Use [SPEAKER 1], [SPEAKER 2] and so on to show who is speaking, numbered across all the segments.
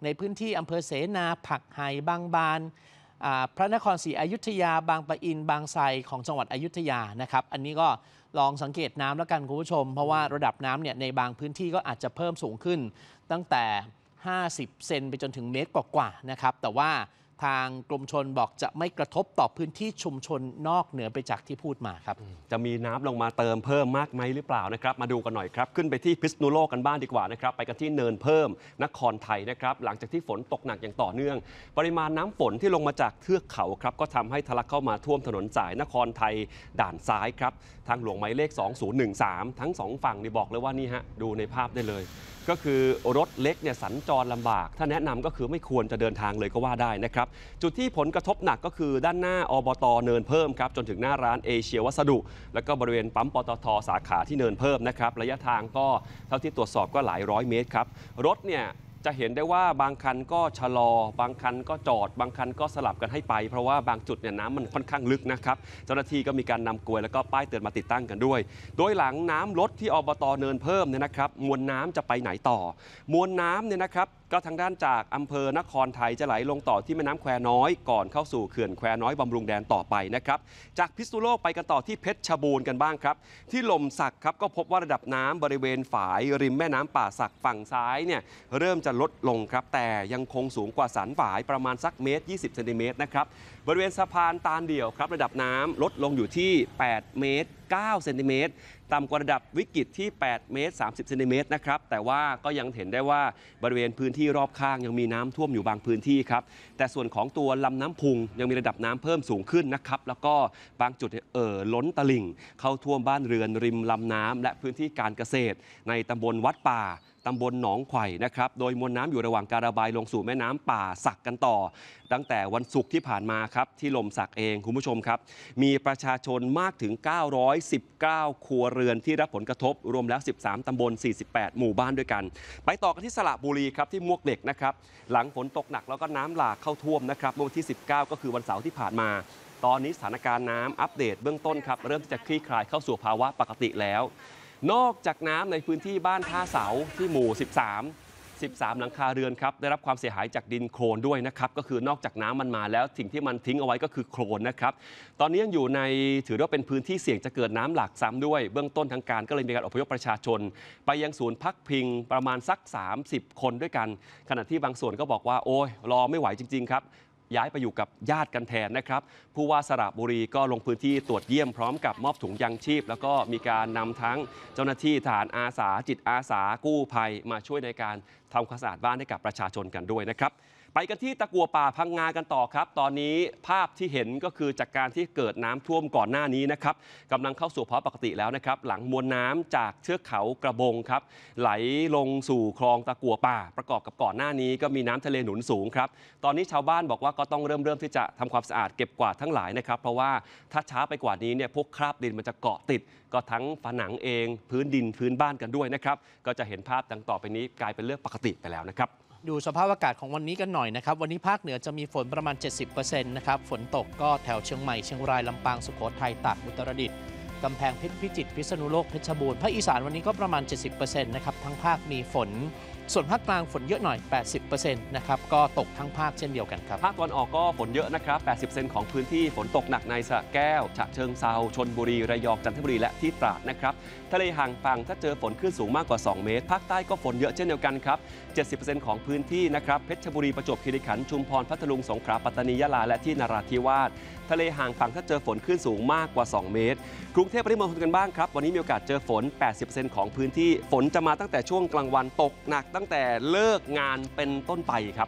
[SPEAKER 1] ในพื้นที่อำเภอเสนาผักไห่บางบานพระนครศรีอยุธยาบางปะอินบางไทรของจังหวัดอยุธยานะครับอันนี้ก็ลองสังเกตน้ำแล้วกันคุณผู้ชมเพราะว่าระดับน้ำเนี่ยในบางพื้นที่ก็อาจจะเพิ่มสูงขึ้นตั้งแต่50 เซนไปจนถึงเมตรกว่าๆนะครับแต่ว่าทางกรมชลบอกจะไม่กระทบต่อพื้นที่ชุมชนนอกเหนือไปจากที่พูดมาครับ
[SPEAKER 2] จะมีน้ำลงมาเติมเพิ่มมากไหมหรือเปล่านะครับมาดูกันหน่อยครับขึ้นไปที่พิษณุโลกกันบ้างดีกว่านะครับไปกันที่เนินเพิ่มนครไทยนะครับหลังจากที่ฝนตกหนักอย่างต่อเนื่องปริมาณน้ำฝนที่ลงมาจากเทือกเขาครับก็ทำให้ทะลักเข้ามาท่วมถนนสายนครไทยด่านซ้ายครับทางหลวงหมายเลข2013ทั้ง2ฝั่งนี่บอกเลยว่านี่ฮะดูในภาพได้เลยก็คือรถเล็กเนี่ยสัญจรลำบากถ้าแนะนำก็คือไม่ควรจะเดินทางเลยก็ว่าได้นะครับจุดที่ผลกระทบหนักก็คือด้านหน้าอบต.เนินเพิ่มครับจนถึงหน้าร้านเอเชียวัสดุแล้วก็บริเวณปั๊มปตท.สาขาที่เนินเพิ่มนะครับระยะทางก็เท่าที่ตรวจสอบก็หลายร้อยเมตรครับรถเนี่ยจะเห็นได้ว่าบางคันก็ชะลอบางคันก็จอดบางคันก็สลับกันให้ไปเพราะว่าบางจุดเนี่ยน้ำมันค่อนข้างลึกนะครับเจ้าหน้าที่ก็มีการนำกลวยแล้วก็ป้ายเตือนมาติดตั้งกันด้วยโดยหลังน้ำลดที่อบต.เนินเพิ่มเนี่ยนะครับมวลน้ำจะไปไหนต่อมวลน้ำเนี่ยนะครับก็ทางด้านจากอำเภอนครไทยจะไหลลงต่อที่แม่น้ำแควน้อยก่อนเข้าสู่เขื่อนแควน้อยบำรุงแดนต่อไปนะครับจากพิษณุโลกไปกันต่อที่เพชรบูรณ์กันบ้างครับที่ลมสักครับก็พบว่าระดับน้ำบริเวณฝายริมแม่น้ำป่าสักฝั่งซ้ายเนี่ยเริ่มจะลดลงครับแต่ยังคงสูงกว่าสันฝายประมาณสักเมตร20 เซนติเมตรนะครับบริเวณสะพานตาลเดี่ยวครับระดับน้ำลดลงอยู่ที่8 เมตร 9 เซนติเมตรต่ำกว่าระดับวิกฤตที่8 เมตร 30 เซนติเมตรนะครับแต่ว่าก็ยังเห็นได้ว่าบริเวณพื้นที่รอบข้างยังมีน้ำท่วมอยู่บางพื้นที่ครับแต่ส่วนของตัวลำน้ำพุงยังมีระดับน้ำเพิ่มสูงขึ้นนะครับแล้วก็บางจุดล้นตลิ่งเข้าท่วมบ้านเรือนริมลำน้ำและพื้นที่การเกษตรในตำบลวัดป่าตำบลหนองไผ่นะครับโดยมวลน้ำอยู่ระหว่างการระบายลงสู่แม่น้ำป่าสักกันต่อตั้งแต่วันศุกร์ที่ผ่านมาครับที่ลมสักเองคุณผู้ชมครับมีประชาชนมากถึง919 ครัวเรือนที่รับผลกระทบรวมแล้ว13 ตำบล 48 หมู่บ้านด้วยกันไปต่อกันที่สระบุรีครับที่มวกเหล็กนะครับหลังฝนตกหนักแล้วก็น้ำหลากเข้าท่วมนะครับเมื่อวันที่19ก็คือวันเสาร์ที่ผ่านมาตอนนี้สถานการณ์น้ำอัปเดตเบื้องต้นครับเริ่มที่จะคลี่คลายเข้าสู่ภาวะปกติแล้วนอกจากน้ำในพื้นที่บ้านท่าเสาที่หมู่13 หลังคาเรือนครับได้รับความเสียหายจากดินโคลนด้วยนะครับก็คือนอกจากน้ำมันมาแล้วสิ่งที่มันทิ้งเอาไว้ก็คือโคลนนะครับตอนนี้ยังอยู่ในถือว่าเป็นพื้นที่เสี่ยงจะเกิดน้ำหลากซ้ำด้วยเบื้องต้นทางการก็เลยมีการอพยพประชาชนไปยังศูนย์พักพิงประมาณสัก30 คนด้วยกันขณะที่บางส่วนก็บอกว่าโอ้ยรอไม่ไหวจริงๆครับย้ายไปอยู่กับญาติกันแทนนะครับผู้ว่าสระบุรีก็ลงพื้นที่ตรวจเยี่ยมพร้อมกับมอบถุงยังชีพแล้วก็มีการนำทั้งเจ้าหน้าที่ทหารอาสาจิตอาสากู้ภัยมาช่วยในการทำความสะอาดบ้านให้กับประชาชนกันด้วยนะครับไปกันที่ตะกั่วป่าพังงากันต่อครับตอนนี้ภาพที่เห็นก็คือจากการที่เกิดน้ำท่วมก่อนหน้านี้นะครับกำลังเข้าสู่ภาวะปกติแล้วนะครับหลังมวลน้ำจากเทือกเขากระบงครับไหลลงสู่คลองตะกั่วป่าประกอบกับก่อนหน้านี้ก็มีน้ำทะเลหนุนสูงครับตอนนี้ชาวบ้านบอกว่าก็ต้องเริ่มที่จะทำความสะอาดเก็บกวาดทั้งหลายนะครับเพราะว่าถ้าช้าไปกว่านี้เนี่ยพวกคราบดินมันจะเกาะติดก็ทั้งผนังเองพื้นดินพื้นบ้านกันด้วยนะครับก็จะเห็นภาพดังต่อไปนี้กลายเป็นเรื่องปกติไปแล้วนะครับ
[SPEAKER 1] ดูสภาพอากาศของวันนี้กันหน่อยนะครับวันนี้ภาคเหนือจะมีฝนประมาณ 70% นะครับฝนตกก็แถวเชียงใหม่เชียงรายลำปางสุโขทัยตากอุตรดิตถ์กำแพงเพชรพิจิตรพิษณุโลกเพชรบูรณ์ภาคอีสานวันนี้ก็ประมาณ 70% นะครับทั้งภาคมีฝนส่วนภาคกลางฝนเยอะหน่อย 80% นะครับก็ตกทั้งภาคเช่นเดียวกันครับ
[SPEAKER 2] ภาคตะวันออกก็ฝนเยอะนะครับ 80% ของพื้นที่ฝนตกหนักในสระแก้วฉะเชิงเทราชลบุรีระยองจันทบุรีและที่ตราดนะครับทะเลห่างฝั่งถ้าเจอฝนคลื่นสูงมากกว่า2 เมตรภาคใต้ก็ฝนเยอะเช่นเดียวกันครับ 70% ของพื้นที่นะครับเพชรบุรีประจวบคีรีขันธ์ชุมพรพัทลุงสงขลาปัตตานียะลาและที่นราธิวาสทะเลห่างฝั่งถ้าเจอฝนคลื่นสูงมากกว่า2 เมตรกรุงเทพปริมณฑลกันบ้างครับวันนี้มีโอกาสเจอฝน 80% ของพื้นที่ฝนจะมาตั้งแต่ช่วงกลางวันตกหนักตั้งแต่เลิกงานเป็นต้นไปครับ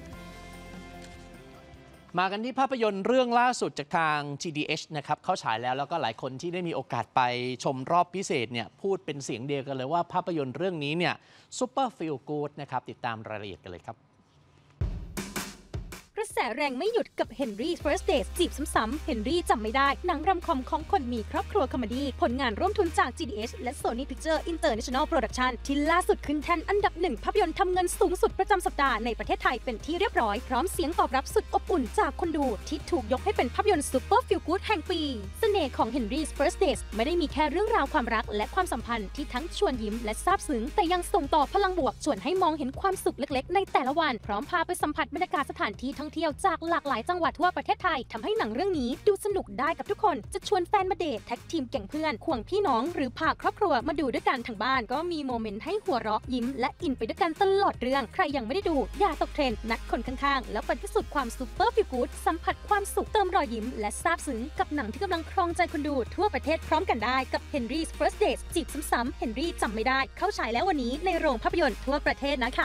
[SPEAKER 1] มากันที่ภาพยนตร์เรื่องล่าสุดจากทาง GDH นะครับเข้าฉายแล้วก็หลายคนที่ได้มีโอกาสไปชมรอบพิเศษเนี่ยพูดเป็นเสียงเดียวกันเลยว่าภาพยนตร์เรื่องนี้เนี่ยซุปเปอร์ฟีลกู๊ดนะครับติดตามรายละเอียดกันเลยครับ
[SPEAKER 3] กระแสแรงไม่หยุดกับ Henry First Dates จีบซ้ำๆ Henry จำไม่ได้หนังรำคอมของคนมีครอบครัวคอมเมดี้ผลงานร่วมทุนจาก GDH และ Sony Pictures International Production ที่ล่าสุดขึ้นแท่นอันดับ1ภาพยนตร์ทำเงินสูงสุดประจำสัปดาห์ในประเทศไทยเป็นที่เรียบร้อยพร้อมเสียงตอบรับสุดอบอุ่นจากคนดูที่ถูกยกให้เป็นภาพยนตร์ซูเปอร์ฟีลกู๊ดแห่งปีเสน่ห์ของ Henry's First Dates ไม่ได้มีแค่เรื่องราวความรักและความสัมพันธ์ที่ทั้งชวนยิ้มและซาบซึ้งแต่ยังส่งต่อพลังบวกชวนให้มองเห็นความสุขเล็กๆในแต่ละวันพร้อมพาไปสัมผัสบรรยากาศสถานที่ท่องเที่ยวจากหลากหลายจังหวัดทั่วประเทศไทยทำให้หนังเรื่องนี้ดูสนุกได้กับทุกคนจะชวนแฟนมาเดทแท็กทีมแก่งเพื่อนควงพี่น้องหรือพาครอบครัวมาดูด้วยกันทั้งบ้านก็มีโมเมนต์ให้หัวเราะยิ้มและอินไปด้วยกันตลอดเรื่องใครยังไม่ได้ดูอย่าตกเทรนด์นัดคนข้างๆแล้วไปพิสูจน์ความซูเปอร์ฟีลกู๊ดสัมผัสความสุขเติมรอยยิ้มและซาบซึ้งกับหนังที่กำลังครองใจคนดูทั่วประเทศพร้อมกันได้กับ Henry's First Dates จีบซ้ำๆ Henry จำไม่ได้เข้าฉายแล้ววันนี้ในโรงภาพยนตร์ทั่วประเทศนะคะ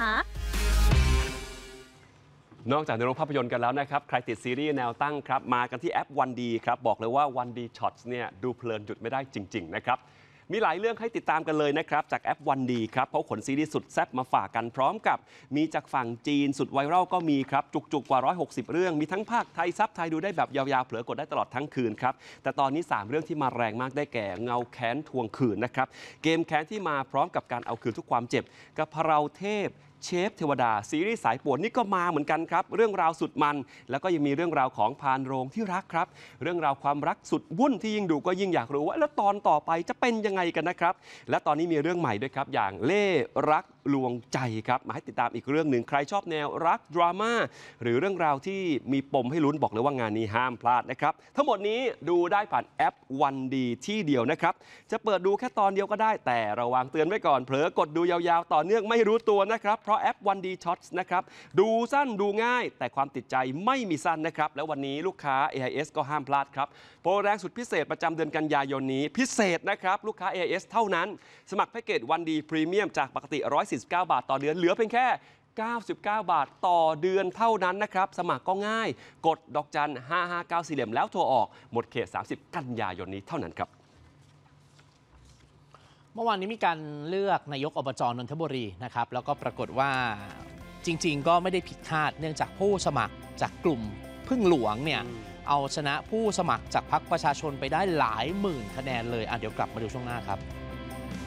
[SPEAKER 2] นอกจากในโรงภาพยนตร์กันแล้วนะครับใครติดซีรีส์แนวตั้งครับมากันที่แอป 1D ครับบอกเลยว่า 1D Shots เนี่ยดูเพลินหยุดไม่ได้จริงๆนะครับมีหลายเรื่องให้ติดตามกันเลยนะครับจากแอป 1D ครับเพราะขนซีรีส์สุดแซ่บมาฝากกันพร้อมกับมีจากฝั่งจีนสุดไวรัลก็มีครับจุกๆกว่า160เรื่องมีทั้งภาคไทยซับไทยดูได้แบบยาวๆเผลอกดได้ตลอดทั้งคืนครับแต่ตอนนี้3เรื่องที่มาแรงมากได้แก่เงาแค้นทวงคืนนะครับเกมแค้นที่มาพร้อมกับการเอาคืนทุกความเจ็บกับพเราเทพเชฟเทวดาซีรีส์สายป่วนนี่ก็มาเหมือนกันครับเรื่องราวสุดมันแล้วก็ยังมีเรื่องราวของพานโรงที่รักครับเรื่องราวความรักสุดวุ่นที่ยิ่งดูก็ยิ่งอยากรู้ว่าแล้วตอนต่อไปจะเป็นยังไงกันนะครับและตอนนี้มีเรื่องใหม่ด้วยครับอย่างเล่รักลวงใจครับมาให้ติดตามอีกเรื่องหนึ่งใครชอบแนวรักดราม่าหรือเรื่องราวที่มีปมให้ลุ้นบอกเลยว่างานนี้ห้ามพลาดนะครับทั้งหมดนี้ดูได้ผ่านแอป 1D ที่เดียวนะครับจะเปิดดูแค่ตอนเดียวก็ได้แต่ระวังเตือนไว้ก่อนเผลอกดดูยาวๆต่อเนื่องไม่รู้ตัวนะครับเพราะแอป 1D Shots นะครับดูสั้นดูง่ายแต่ความติดใจไม่มีสั้นนะครับแล้ววันนี้ลูกค้า AIS ก็ห้ามพลาดครับโปรแรงสุดพิเศษประจำเดือนกันยายนนี้พิเศษนะครับลูกค้า AIS เท่านั้นสมัครแพ็กเกจ 1D Premium จากปกติ149 บาทต่อเดือนเหลือเพียงแค่99 บาทต่อเดือนเท่านั้นนะครับสมัครก็ง่ายกดดอกจัน559 4เหลี่ยมแล้วโทรออกหมดเขต30กันยายนนี้เท่านั้นครับ
[SPEAKER 1] เมื่อวานนี้มีการเลือกนายกอบจ.นนทบุรีนะครับแล้วก็ปรากฏว่าจริงๆก็ไม่ได้ผิดคาดเนื่องจากผู้สมัครจากกลุ่มพึ่งหลวงเนี่ยเอาชนะผู้สมัครจากพรรคประชาชนไปได้หลายหมื่นคะแนนเลยเดี๋ยวกลับมาดูช่วงหน้าครับ